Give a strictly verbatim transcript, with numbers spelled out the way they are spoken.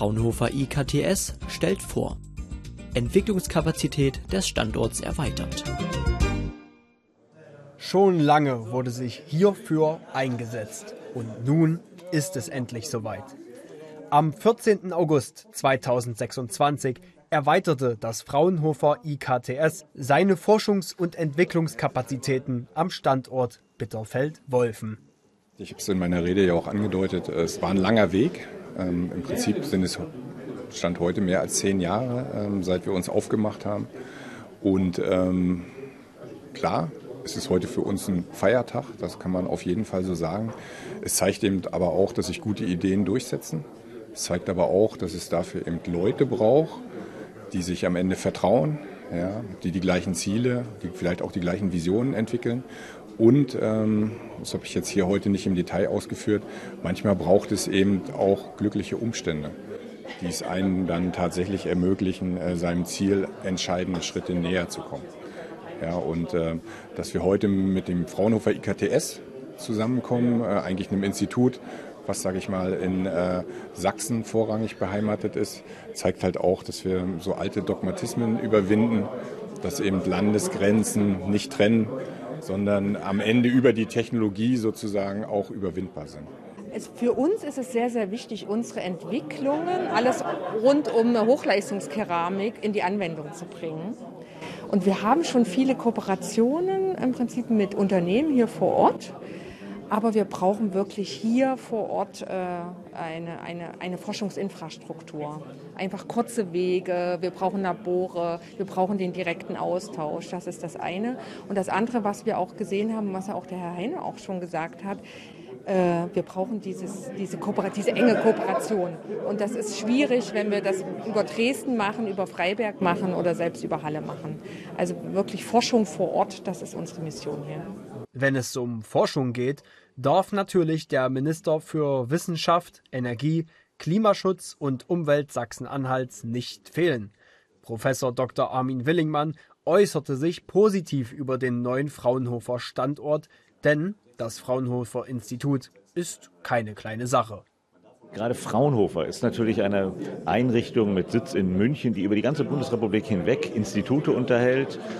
Fraunhofer I K T S stellt vor: Entwicklungskapazität des Standorts erweitert. Schon lange wurde sich hierfür eingesetzt und nun ist es endlich soweit. Am vierzehnten August zweitausendsechsundzwanzig erweiterte das Fraunhofer I K T S seine Forschungs- und Entwicklungskapazitäten am Standort Bitterfeld-Wolfen. Ich habe es in meiner Rede ja auch angedeutet, es war ein langer Weg. Ähm, Im Prinzip sind es Stand heute mehr als zehn Jahre, ähm, seit wir uns aufgemacht haben. Und ähm, klar, es ist heute für uns ein Feiertag, das kann man auf jeden Fall so sagen. Es zeigt eben aber auch, dass sich gute Ideen durchsetzen. Es zeigt aber auch, dass es dafür eben Leute braucht, die sich am Ende vertrauen, ja, die die gleichen Ziele, die vielleicht auch die gleichen Visionen entwickeln. Und, ähm, das habe ich jetzt hier heute nicht im Detail ausgeführt, manchmal braucht es eben auch glückliche Umstände, die es einem dann tatsächlich ermöglichen, äh, seinem Ziel entscheidende Schritte näher zu kommen. Ja, und äh, dass wir heute mit dem Fraunhofer I K T S zusammenkommen, äh, eigentlich einem Institut, was, sage ich mal, in äh, Sachsen vorrangig beheimatet ist, zeigt halt auch, dass wir so alte Dogmatismen überwinden, dass eben Landesgrenzen nicht trennen, sondern am Ende über die Technologie sozusagen auch überwindbar sind. Es, für uns ist es sehr, sehr wichtig, unsere Entwicklungen, alles rund um eine Hochleistungskeramik in die Anwendung zu bringen. Und wir haben schon viele Kooperationen im Prinzip mit Unternehmen hier vor Ort. Aber wir brauchen wirklich hier vor Ort äh, eine, eine, eine Forschungsinfrastruktur. Einfach kurze Wege, wir brauchen Labore, wir brauchen den direkten Austausch. Das ist das eine. Und das andere, was wir auch gesehen haben, was ja auch der Herr Heine auch schon gesagt hat, äh, wir brauchen dieses, diese, Kooper- diese enge Kooperation. Und das ist schwierig, wenn wir das über Dresden machen, über Freiberg machen oder selbst über Halle machen. Also wirklich Forschung vor Ort, das ist unsere Mission hier. Wenn es um Forschung geht, darf natürlich der Minister für Wissenschaft, Energie, Klimaschutz und Umwelt Sachsen-Anhalts nicht fehlen. Professor Doktor Armin Willingmann äußerte sich positiv über den neuen Fraunhofer Standort, denn das Fraunhofer Institut ist keine kleine Sache. Gerade Fraunhofer ist natürlich eine Einrichtung mit Sitz in München, die über die ganze Bundesrepublik hinweg Institute unterhält.